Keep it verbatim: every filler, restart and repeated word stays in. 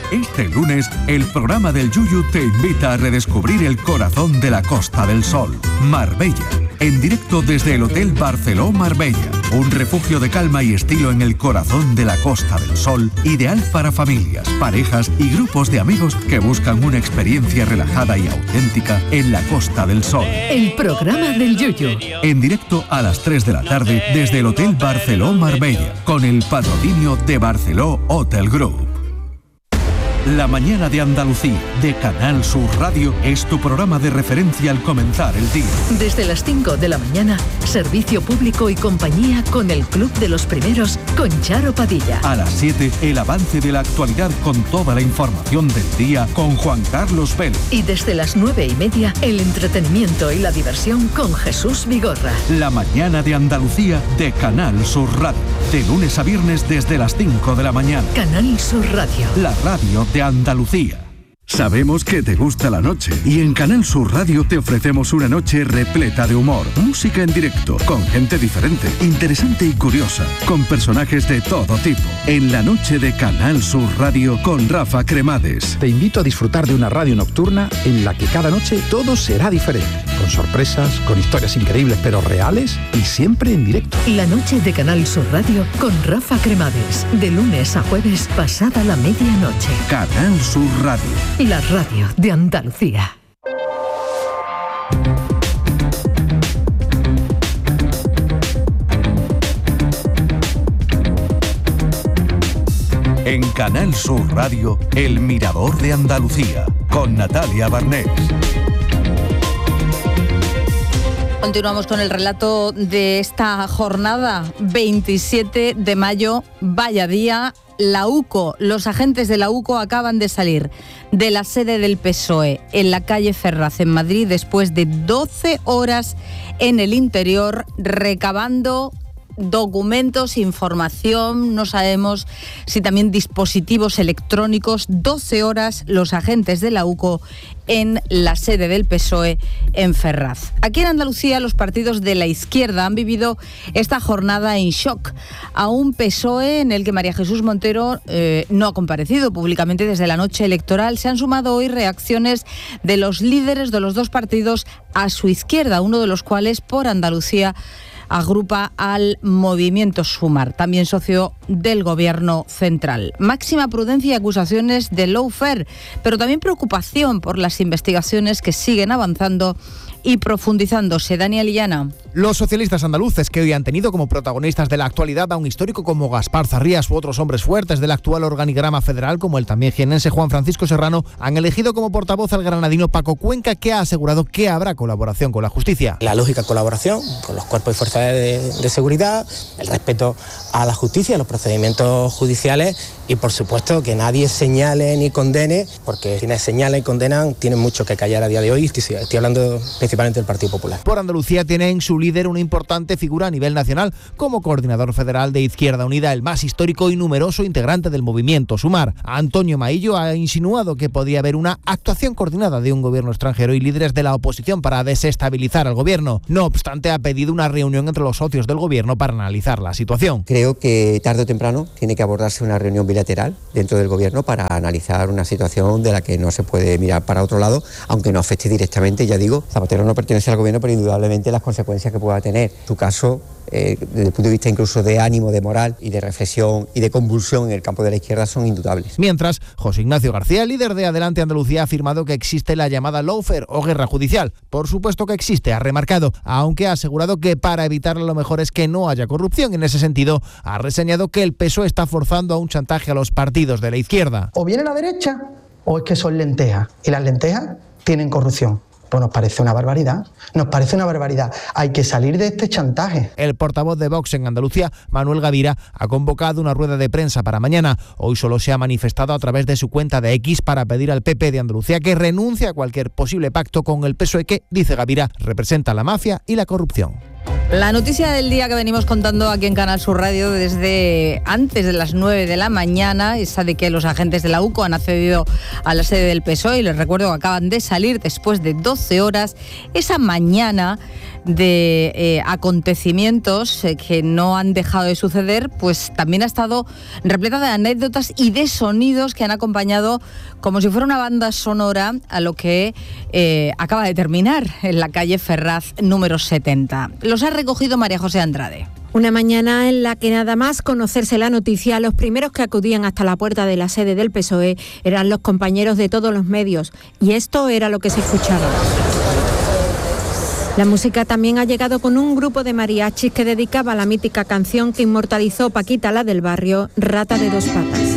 Este lunes, el programa del Yuyu te invita a redescubrir el corazón de la Costa del Sol, Marbella. En directo desde el Hotel Barceló Marbella, un refugio de calma y estilo en el corazón de la Costa del Sol, ideal para familias, parejas y grupos de amigos que buscan una experiencia relajada y auténtica en la Costa del Sol. El programa del Yuyu. En directo a las tres de la tarde desde el Hotel Barceló Marbella, con el patrocinio de Barceló Hotel Group. La mañana de Andalucía, de Canal Sur Radio, es tu programa de referencia al comenzar el día. Desde las cinco de la mañana, servicio público y compañía con el Club de los Primeros, con Charo Padilla. A las siete, el avance de la actualidad con toda la información del día, con Juan Carlos Vélez. Y desde las nueve y media, el entretenimiento y la diversión con Jesús Vigorra. La mañana de Andalucía, de Canal Sur Radio, de lunes a viernes desde las cinco de la mañana. Canal Sur Radio. La radio de Andalucía. Sabemos que te gusta la noche y en Canal Sur Radio te ofrecemos una noche repleta de humor, música en directo, con gente diferente, interesante y curiosa, con personajes de todo tipo. En la noche de Canal Sur Radio con Rafa Cremades. Te invito a disfrutar de una radio nocturna en la que cada noche todo será diferente, con sorpresas, con historias increíbles pero reales y siempre en directo. La noche de Canal Sur Radio con Rafa Cremades, de lunes a jueves pasada la medianoche. Canal Sur Radio. La radio de Andalucía. En Canal Sur Radio, El Mirador de Andalucía, con Natalia Barnés. Continuamos con el relato de esta jornada, veintisiete de mayo, vaya día. La UCO, los agentes de la UCO acaban de salir de la sede del P S O E en la calle Ferraz, en Madrid, después de doce horas en el interior recabando documentos, información, no sabemos si también dispositivos electrónicos. doce horas los agentes de la UCO en la sede del P S O E en Ferraz. Aquí en Andalucía los partidos de la izquierda han vivido esta jornada en shock a un P S O E en el que María Jesús Montero eh, no ha comparecido públicamente desde la noche electoral. Se han sumado hoy reacciones de los líderes de los dos partidos a su izquierda, uno de los cuales por Andalucía agrupa al movimiento Sumar, también socio del gobierno central. Máxima prudencia y acusaciones de lawfare, pero también preocupación por las investigaciones que siguen avanzando y profundizándose. Daniel Illana. Los socialistas andaluces, que hoy han tenido como protagonistas de la actualidad a un histórico como Gaspar Zarrías u otros hombres fuertes del actual organigrama federal, como el también jienense Juan Francisco Serrano, han elegido como portavoz al granadino Paco Cuenca, que ha asegurado que habrá colaboración con la justicia. La lógica colaboración con los cuerpos y fuerzas de, de seguridad, el respeto a la justicia, a los procedimientos judiciales y, por supuesto, que nadie señale ni condene, porque quienes señalan y condenan tienen mucho que callar a día de hoy. Estoy, estoy hablando principalmente del Partido Popular. Por Andalucía tiene en su líder una importante figura a nivel nacional como coordinador federal de Izquierda Unida, el más histórico y numeroso integrante del movimiento Sumar. Antonio Maillo ha insinuado que podría haber una actuación coordinada de un gobierno extranjero y líderes de la oposición para desestabilizar al gobierno. No obstante, ha pedido una reunión entre los socios del gobierno para analizar la situación. Creo que tarde o temprano tiene que abordarse una reunión bilateral dentro del gobierno para analizar una situación de la que no se puede mirar para otro lado, aunque no afecte directamente. Ya digo, Zapatero no pertenece al gobierno, pero indudablemente las consecuencias que pueda tener su caso, eh, desde el punto de vista incluso de ánimo, de moral y de reflexión y de convulsión en el campo de la izquierda, son indudables. Mientras, José Ignacio García, líder de Adelante Andalucía, ha afirmado que existe la llamada lawfare o guerra judicial. Por supuesto que existe, ha remarcado, aunque ha asegurado que para evitarla lo mejor es que no haya corrupción. En ese sentido, ha reseñado que el P S O E está forzando a un chantaje a los partidos de la izquierda. O viene la derecha o es que son lentejas, y las lentejas tienen corrupción. Pues nos parece una barbaridad, nos parece una barbaridad. Hay que salir de este chantaje. El portavoz de Vox en Andalucía, Manuel Gavira, ha convocado una rueda de prensa para mañana. Hoy solo se ha manifestado a través de su cuenta de X para pedir al P P de Andalucía que renuncie a cualquier posible pacto con el P S O E que, dice Gavira, representa la mafia y la corrupción. La noticia del día que venimos contando aquí en Canal Sur Radio desde antes de las nueve de la mañana, esa de que los agentes de la UCO han accedido a la sede del P S O E, y les recuerdo que acaban de salir después de doce horas. Esa mañana de eh, acontecimientos eh, que no han dejado de suceder, pues también ha estado repleta de anécdotas y de sonidos que han acompañado como si fuera una banda sonora a lo que eh, acaba de terminar en la calle Ferraz número setenta. Los ha recogido María José Andrade. Una mañana en la que nada más conocerse la noticia, los primeros que acudían hasta la puerta de la sede del P S O E eran los compañeros de todos los medios, y esto era lo que se escuchaba. La música también ha llegado con un grupo de mariachis que dedicaba la mítica canción que inmortalizó Paquita, la del barrio, Rata de dos patas.